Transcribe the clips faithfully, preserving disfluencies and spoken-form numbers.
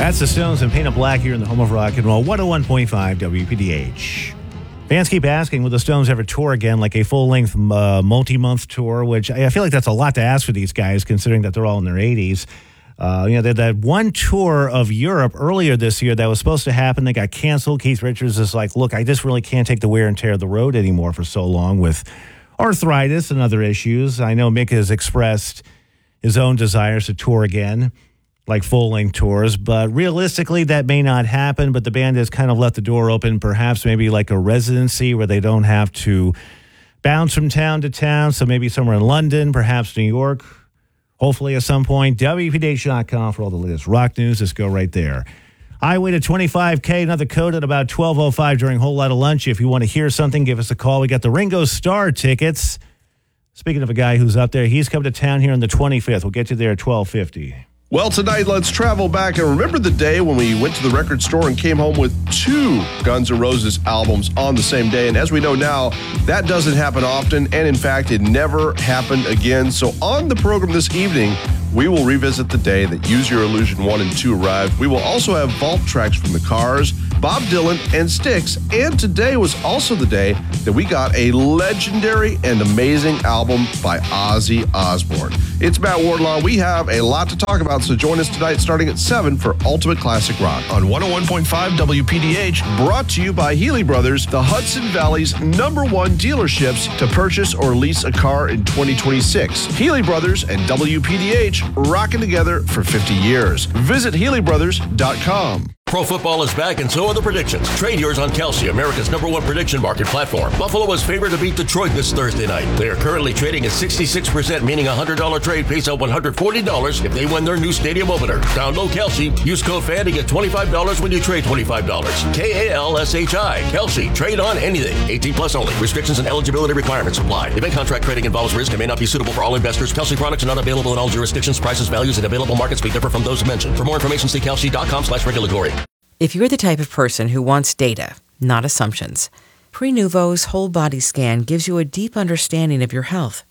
That's the Stones and Paint It Black here in the home of rock and roll, one oh one point five W P D H. Fans keep asking, will the Stones ever tour again, like a full-length uh, multi-month tour, which I feel like that's a lot to ask for these guys, considering that they're all in their eighties. Uh, you know, they had that one tour of Europe earlier this year that was supposed to happen. They got canceled. Keith Richards is like, look, I just really can't take the wear and tear of the road anymore for so long with arthritis and other issues. I know Mick has expressed his own desires to tour again, like full-length tours, but realistically that may not happen. But the band has kind of left the door open, perhaps maybe like a residency where they don't have to bounce from town to town. So maybe somewhere in London, perhaps New York, hopefully at some point. W P D H dot com for all the latest rock news. Just go right there. Highway to twenty-five K, another code at about twelve oh five during Whole Lotta Lunch. If you want to hear something, give us a call. We got the Ringo Starr tickets. Speaking of a guy who's up there, he's coming to town here on the twenty-fifth. We'll get you there at twelve fifty. Well, tonight, let's travel back and remember the day when we went to the record store and came home with two Guns N' Roses albums on the same day. And as we know now, that doesn't happen often. And in fact, it never happened again. So on the program this evening, we will revisit the day that Use Your Illusion one and two arrived. We will also have vault tracks from the Cars, Bob Dylan, and Styx. And today was also the day that we got a legendary and amazing album by Ozzy Osbourne. It's Matt Wardlaw. We have a lot to talk about, so join us tonight starting at seven for Ultimate Classic Rock on one oh one point five W P D H, brought to you by Healy Brothers, the Hudson Valley's number one dealerships to purchase or lease a car in twenty twenty-six. Healy Brothers and W P D H rocking together for fifty years. Visit Healy Brothers dot com. Pro football is back, and so are the predictions. Trade yours on Kelsey, America's number one prediction market platform. Buffalo was favored to beat Detroit this Thursday night. They are currently trading at sixty-six percent, meaning a one hundred dollars trade pays out one hundred forty dollars if they win their new stadium opener. Download Kelsey. Use code FAN to get twenty-five dollars when you trade twenty-five dollars. K A L S H I. Kelsey. Trade on anything. eighteen plus only. Restrictions and eligibility requirements apply. Event contract trading involves risk and may not be suitable for all investors. Kelsey products are not available in all jurisdictions. Prices, values, and available markets may differ from those mentioned. For more information, see kelsey dot com slash regulatory. If you're the type of person who wants data, not assumptions, Prenuvo's whole body scan gives you a deep understanding of your health.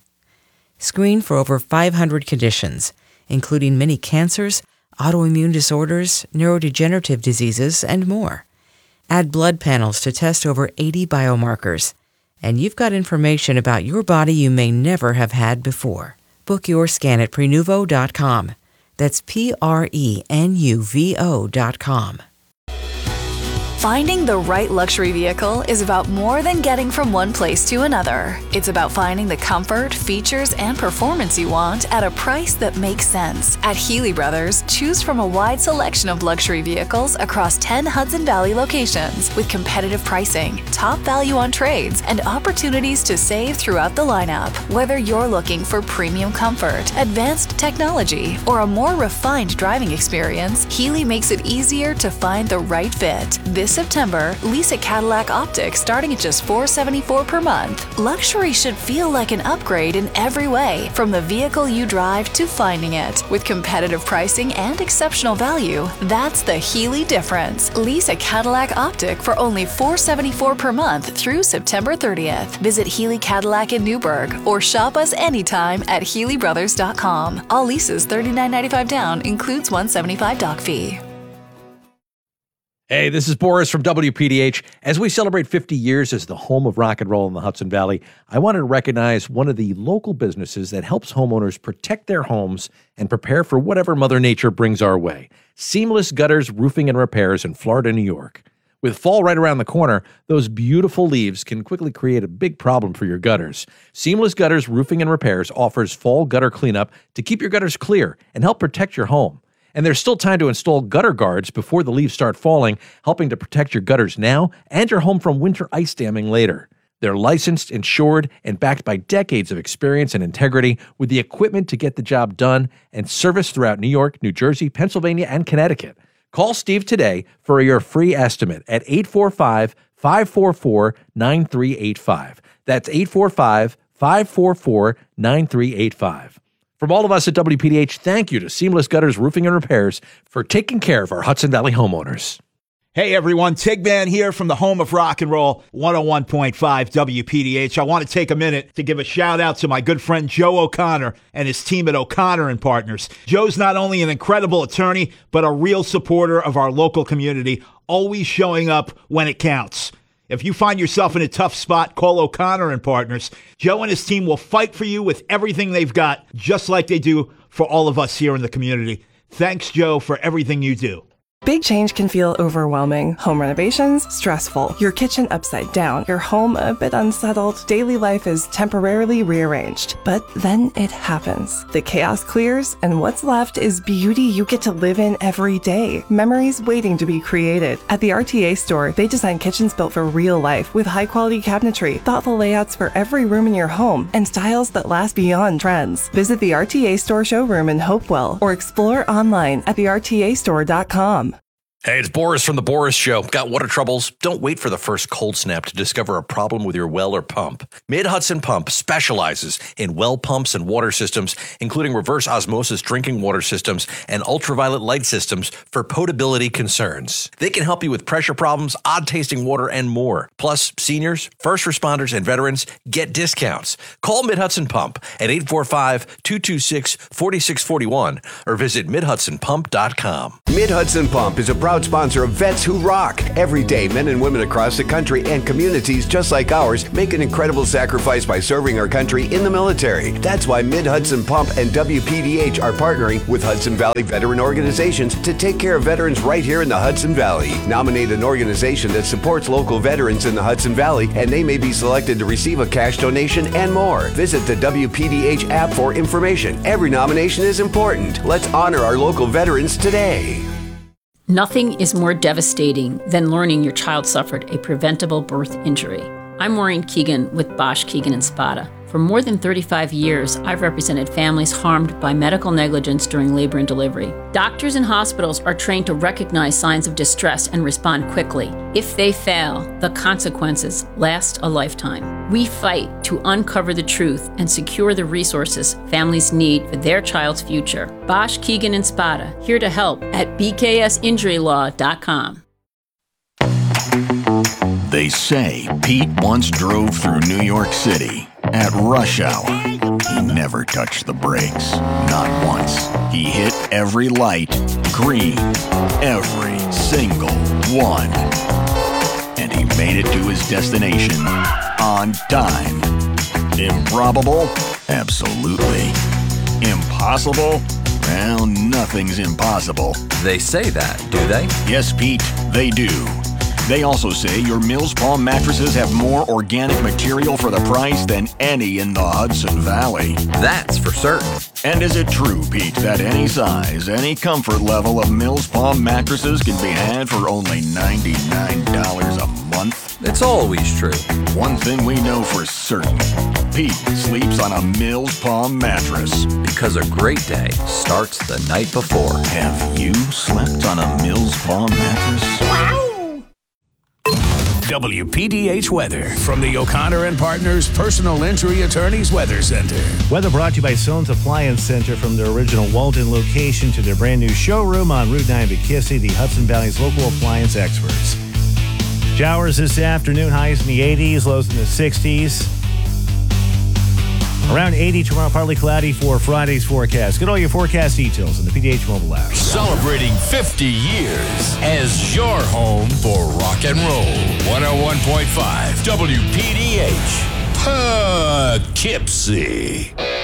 Screen for over five hundred conditions, including many cancers, autoimmune disorders, neurodegenerative diseases, and more. Add blood panels to test over eighty biomarkers, and you've got information about your body you may never have had before. Book your scan at Prenuvo dot com. That's P R E N U V O dot com. Finding the right luxury vehicle is about more than getting from one place to another. It's about finding the comfort, features, and performance you want at a price that makes sense. At Healy Brothers, choose from a wide selection of luxury vehicles across ten Hudson Valley locations with competitive pricing, top value on trades, and opportunities to save throughout the lineup. Whether you're looking for premium comfort, advanced technology, or a more refined driving experience, Healy makes it easier to find the right fit. This September, lease a Cadillac Optic starting at just four hundred seventy-four dollars per month. Luxury should feel like an upgrade in every way, from the vehicle you drive to finding it. With competitive pricing and exceptional value, that's the Healy difference. Lease a Cadillac Optic for only four hundred seventy-four dollars per month through September thirtieth. Visit Healy Cadillac in Newburgh or shop us anytime at Healy Brothers dot com. All leases thirty-nine ninety-five down, includes one hundred seventy-five dollars dock fee. Hey, this is Boris from W P D H. As we celebrate fifty years as the home of rock and roll in the Hudson Valley, I wanted to recognize one of the local businesses that helps homeowners protect their homes and prepare for whatever Mother Nature brings our way. Seamless Gutters Roofing and Repairs in Florida, New York. With fall right around the corner, those beautiful leaves can quickly create a big problem for your gutters. Seamless Gutters Roofing and Repairs offers fall gutter cleanup to keep your gutters clear and help protect your home. And there's still time to install gutter guards before the leaves start falling, helping to protect your gutters now and your home from winter ice damming later. They're licensed, insured, and backed by decades of experience and integrity with the equipment to get the job done and service throughout New York, New Jersey, Pennsylvania, and Connecticut. Call Steve today for your free estimate at eight four five, five four four, nine three eight five. That's eight four five, five four four, nine three eight five. From all of us at W P D H, thank you to Seamless Gutters Roofing and Repairs for taking care of our Hudson Valley homeowners. Hey everyone, Tigman here from the home of rock and roll, one oh one point five W P D H. I want to take a minute to give a shout out to my good friend Joe O'Connor and his team at O'Connor and Partners. Joe's not only an incredible attorney, but a real supporter of our local community, always showing up when it counts. If you find yourself in a tough spot, call O'Connor and Partners. Joe and his team will fight for you with everything they've got, just like they do for all of us here in the community. Thanks, Joe, for everything you do. Big change can feel overwhelming. Home renovations, stressful. Your kitchen upside down. Your home a bit unsettled. Daily life is temporarily rearranged. But then it happens. The chaos clears, and what's left is beauty you get to live in every day. Memories waiting to be created. At the R T A store, they design kitchens built for real life with high-quality cabinetry, thoughtful layouts for every room in your home, and styles that last beyond trends. Visit the R T A store showroom in Hopewell or explore online at the R T A store dot com. Hey, it's Boris from The Boris Show. Got water troubles? Don't wait for the first cold snap to discover a problem with your well or pump. Mid-Hudson Pump specializes in well pumps and water systems, including reverse osmosis drinking water systems and ultraviolet light systems for potability concerns. They can help you with pressure problems, odd-tasting water, and more. Plus, seniors, first responders, and veterans get discounts. Call Mid-Hudson Pump at eight four five, two two six, four six four one or visit mid hudson pump dot com. Mid-Hudson Pump is a proud sponsor of Vets Who Rock. Every day, men and women across the country and communities just like ours make an incredible sacrifice by serving our country in the military. That's why Mid-Hudson Pump and W P D H are partnering with Hudson Valley veteran organizations to take care of veterans right here in the Hudson Valley. Nominate an organization that supports local veterans in the Hudson Valley, and they may be selected to receive a cash donation and more. Visit the W P D H app for information. Every nomination is important. Let's honor our local veterans today. Nothing is more devastating than learning your child suffered a preventable birth injury. I'm Maureen Keegan with Bosch, Keegan and Spada. For more than thirty-five years, I've represented families harmed by medical negligence during labor and delivery. Doctors and hospitals are trained to recognize signs of distress and respond quickly. If they fail, the consequences last a lifetime. We fight to uncover the truth and secure the resources families need for their child's future. Bosch, Keegan and Spada, here to help at b k s injury law dot com. They say Pete once drove through New York City at rush hour. He never touched the brakes, not once. He hit every light green, every single one. And he made it to his destination on time. Improbable? Absolutely. Impossible? Well, nothing's impossible. They say that, do they? Yes, Pete, they do. They also say your Mills Palm mattresses have more organic material for the price than any in the Hudson Valley. That's for certain. And is it true, Pete, that any size, any comfort level of Mills Palm mattresses can be had for only ninety-nine dollars a month? It's always true. One thing we know for certain, Pete sleeps on a Mills Palm mattress. Because a great day starts the night before. Have you slept on a Mills Palm mattress? Wow! W P D H weather from the O'Connor and Partners Personal Injury Attorneys Weather Center. Weather brought to you by Soane's Appliance Center, from their original Walden location to their brand new showroom on Route nine Poughkeepsie, the Hudson Valley's local appliance experts. Showers this afternoon, highs in the eighties, lows in the sixties. Around eighty tomorrow, partly cloudy for Friday's forecast. Get all your forecast details on the P D H mobile app. Celebrating fifty years as your home for rock and roll. one oh one point five W P D H, Poughkeepsie.